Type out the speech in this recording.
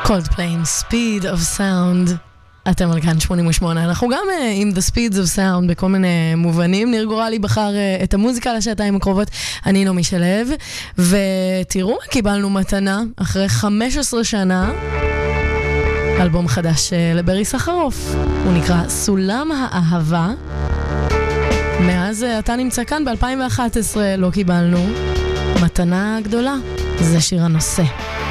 Coldplay, Speed of Sound. אתם על כאן 88. אנחנו גם עם The Speeds of Sound בכל מיני מובנים. ניר גורלי בחר את המוזיקה לשעתיים הקרובות. אני נעמי שלו. ותראו מה קיבלנו מתנה אחרי 15 שנה. אלבום חדש לברי סחרוף. הוא נקרא סולם האהבה. מאז אתה נמצא כאן ב-2011 לא קיבלנו מתנה גדולה. זה שיר הנושא.